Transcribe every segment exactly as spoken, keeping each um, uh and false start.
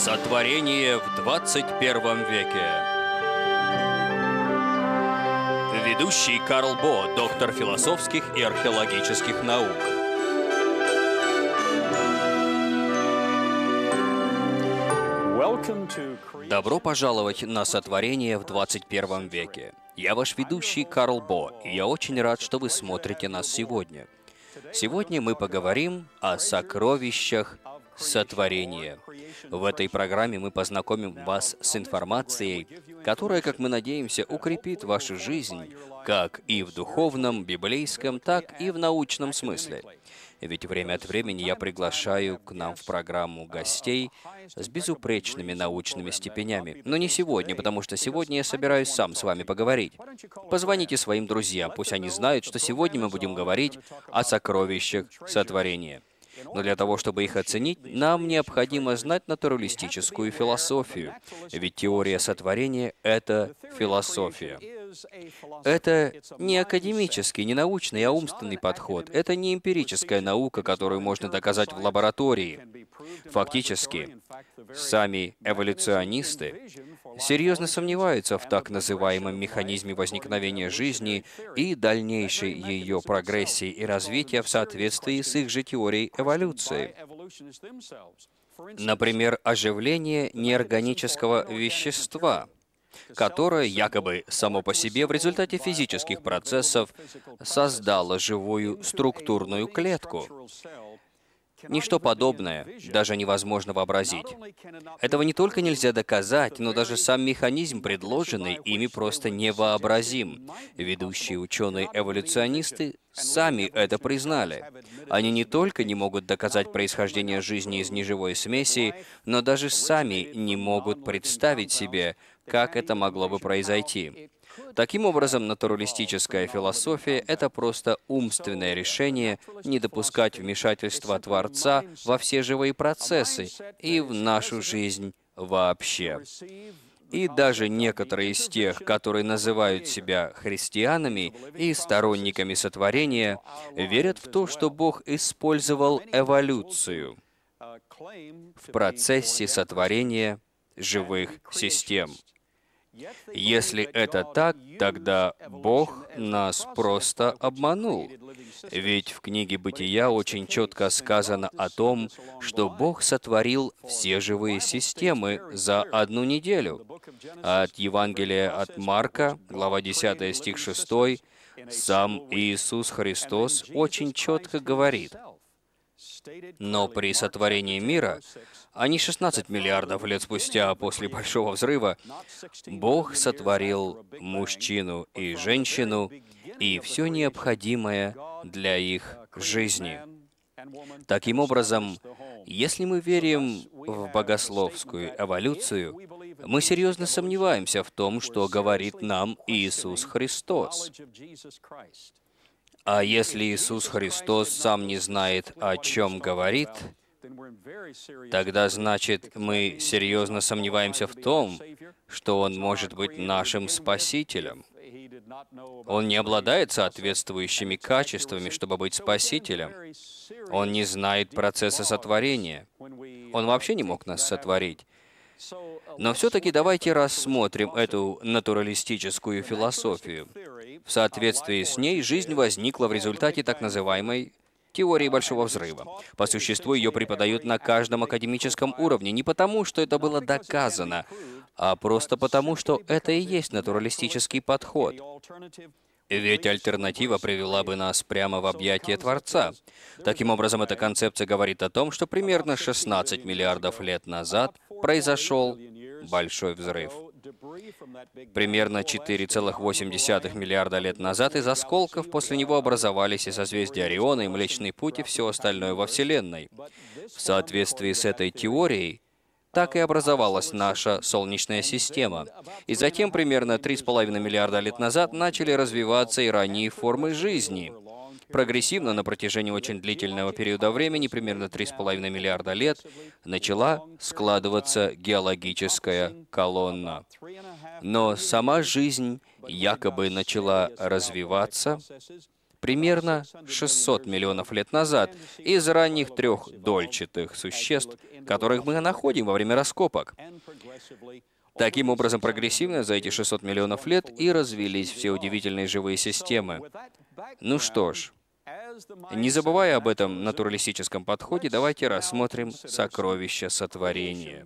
Сотворение в двадцать первом веке. Ведущий Карл Бо, доктор философских и археологических наук. Добро пожаловать на Сотворение в двадцать первом веке. Я ваш ведущий Карл Бо, и я очень рад, что вы смотрите нас сегодня. Сегодня мы поговорим о сокровищах сотворения. В этой программе мы познакомим вас с информацией, которая, как мы надеемся, укрепит вашу жизнь как и в духовном, библейском, так и в научном смысле. Ведь время от времени я приглашаю к нам в программу гостей с безупречными научными степенями. Но не сегодня, потому что сегодня я собираюсь сам с вами поговорить. Позвоните своим друзьям, пусть они знают, что сегодня мы будем говорить о сокровищах сотворения. Но для того, чтобы их оценить, нам необходимо знать натуралистическую философию. Ведь теория сотворения — это философия. Это не академический, не научный, а умственный подход. Это не эмпирическая наука, которую можно доказать в лаборатории. Фактически, сами эволюционисты серьезно сомневаются в так называемом механизме возникновения жизни и дальнейшей ее прогрессии и развития в соответствии с их же теорией эволюции. Например, оживление неорганического вещества, которое якобы само по себе в результате физических процессов создало живую структурную клетку. Ничто подобное даже невозможно вообразить. Этого не только нельзя доказать, но даже сам механизм, предложенный ими, просто невообразим. Ведущие ученые-эволюционисты сами это признали. Они не только не могут доказать происхождение жизни из неживой смеси, но даже сами не могут представить себе, как это могло бы произойти. Таким образом, натуралистическая философия — это просто умственное решение не допускать вмешательства Творца во все живые процессы и в нашу жизнь вообще. И даже некоторые из тех, которые называют себя христианами и сторонниками сотворения, верят в то, что Бог использовал эволюцию в процессе сотворения живых систем. Если это так, тогда Бог нас просто обманул. Ведь в книге «Бытия» очень четко сказано о том, что Бог сотворил все живые системы за одну неделю. От Евангелия от Марка, глава десятая, стих шестой, сам Иисус Христос очень четко говорит: «Но при сотворении мира, а не шестнадцать миллиардов лет спустя после Большого Взрыва, Бог сотворил мужчину и женщину и все необходимое для их жизни». Таким образом, если мы верим в богословскую эволюцию, мы серьезно сомневаемся в том, что говорит нам Иисус Христос. А если Иисус Христос сам не знает, о чем говорит, тогда, значит, мы серьезно сомневаемся в том, что Он может быть нашим Спасителем. Он не обладает соответствующими качествами, чтобы быть Спасителем. Он не знает процесса сотворения. Он вообще не мог нас сотворить. Но все-таки давайте рассмотрим эту натуралистическую философию. В соответствии с ней жизнь возникла в результате так называемой теории Большого Взрыва. По существу ее преподают на каждом академическом уровне не потому, что это было доказано, а просто потому, что это и есть натуралистический подход. Ведь альтернатива привела бы нас прямо в объятия Творца. Таким образом, эта концепция говорит о том, что примерно шестнадцать миллиардов лет назад произошел Большой Взрыв. Примерно четыре целых восемь десятых миллиарда лет назад из осколков после него образовались и созвездия Ориона, и Млечный Путь, и все остальное во Вселенной. В соответствии с этой теорией, так и образовалась наша Солнечная система. И затем, примерно три с половиной миллиарда лет назад, начали развиваться и ранние формы жизни. Прогрессивно на протяжении очень длительного периода времени, примерно три с половиной миллиарда лет, начала складываться геологическая колонна. Но сама жизнь якобы начала развиваться примерно шестьсот миллионов лет назад из ранних трехдольчатых существ, которых мы находим во время раскопок. Таким образом, прогрессивно за эти шестьсот миллионов лет и развились все удивительные живые системы. Ну что ж, не забывая об этом натуралистическом подходе, давайте рассмотрим сокровища сотворения.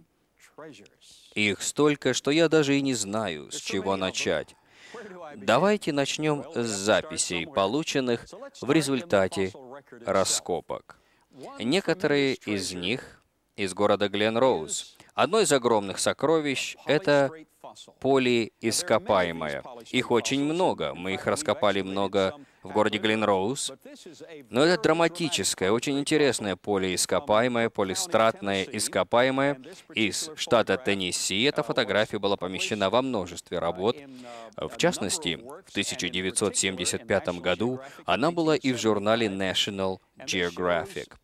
Их столько, что я даже и не знаю, с чего начать. Давайте начнем с записей, полученных в результате раскопок. Некоторые из них из города Гленроуз. Одно из огромных сокровищ — это полиископаемое. Их очень много. Мы их раскопали много в городе Гленроуз. Но это драматическое, очень интересное полиископаемое, полистратное ископаемое из штата Теннесси. Эта фотография была помещена во множестве работ. В частности, в тысяча девятьсот семьдесят пятом году она была и в журнале National Geographic.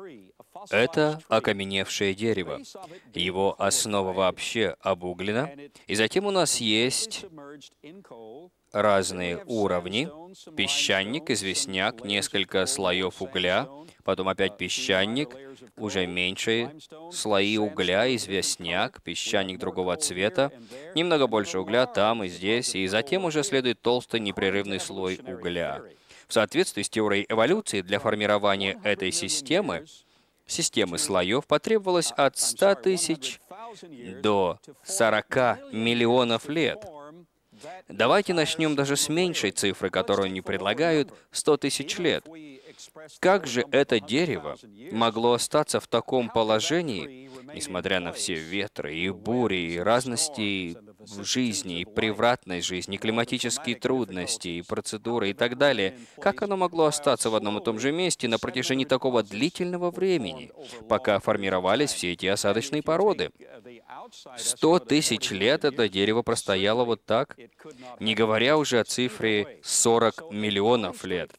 Это окаменевшее дерево. Его основа вообще обуглена. И затем у нас есть разные уровни. Песчаник, известняк, несколько слоев угля, потом опять песчаник, уже меньшие слои угля, известняк, песчаник другого цвета, немного больше угля там и здесь, и затем уже следует толстый непрерывный слой угля. В соответствии с теорией эволюции для формирования этой системы, системы слоев, потребовалось от ста тысяч до сорока миллионов лет. Давайте начнем даже с меньшей цифры, которую они предлагают, сто тысяч лет. Как же это дерево могло остаться в таком положении, несмотря на все ветры и бури, и разности в жизни, и превратной жизни, климатические трудности, и процедуры, и так далее? Как оно могло остаться в одном и том же месте на протяжении такого длительного времени, пока формировались все эти осадочные породы? Сто тысяч лет это дерево простояло вот так, не говоря уже о цифре сорок миллионов лет.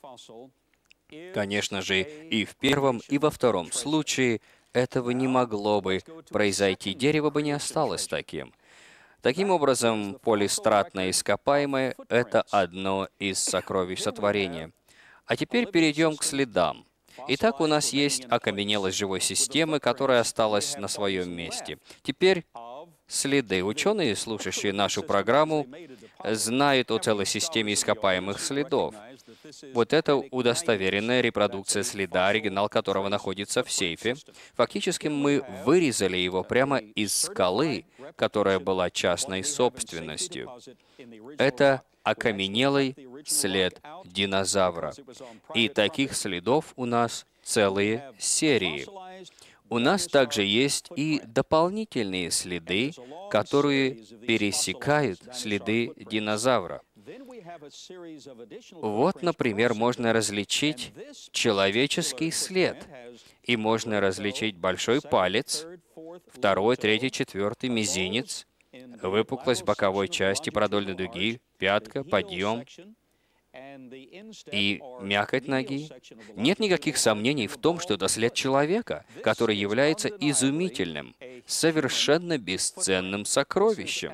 Конечно же, и в первом, и во втором случае этого не могло бы произойти. Дерево бы не осталось таким. Таким образом, полистратное ископаемое — это одно из сокровищ сотворения. А теперь перейдем к следам. Итак, у нас есть окаменелость живой системы, которая осталась на своем месте. Теперь следы. Ученые, слушающие нашу программу, знают о целой системе ископаемых следов. Вот это удостоверенная репродукция следа, оригинал которого находится в сейфе. Фактически мы вырезали его прямо из скалы, которая была частной собственностью. Это окаменелый след динозавра. И таких следов у нас целые серии. У нас также есть и дополнительные следы, которые пересекают следы динозавра. Вот, например, можно различить человеческий след, и можно различить большой палец, второй, третий, четвертый, мизинец, выпуклость боковой части продольной дуги, пятка, подъем и мякоть ноги. Нет никаких сомнений в том, что это след человека, который является изумительным, совершенно бесценным сокровищем.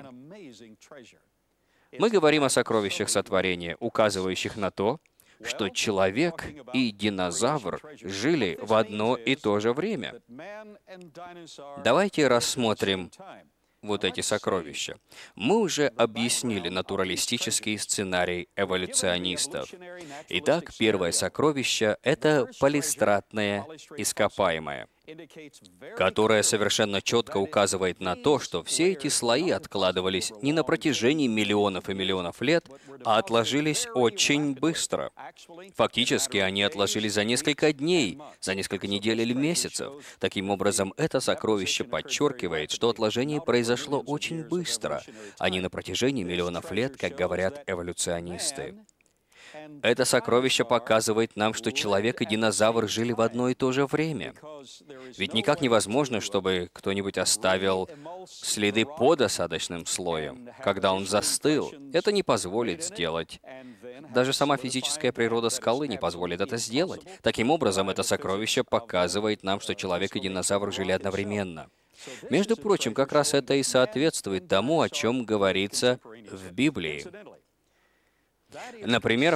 Мы говорим о сокровищах сотворения, указывающих на то, что человек и динозавр жили в одно и то же время. Давайте рассмотрим вот эти сокровища. Мы уже объяснили натуралистический сценарий эволюционистов. Итак, первое сокровище — это полистратное ископаемое, которое совершенно четко указывает на то, что все эти слои откладывались не на протяжении миллионов и миллионов лет, а отложились очень быстро. Фактически, они отложились за несколько дней, за несколько недель или месяцев. Таким образом, это сокровище подчеркивает, что отложение произошло очень быстро, а не на протяжении миллионов лет, как говорят эволюционисты. Это сокровище показывает нам, что человек и динозавр жили в одно и то же время. Ведь никак невозможно, чтобы кто-нибудь оставил следы под осадочным слоем, когда он застыл. Это не позволит сделать. Даже сама физическая природа скалы не позволит это сделать. Таким образом, это сокровище показывает нам, что человек и динозавр жили одновременно. Между прочим, как раз это и соответствует тому, о чем говорится в Библии. Например,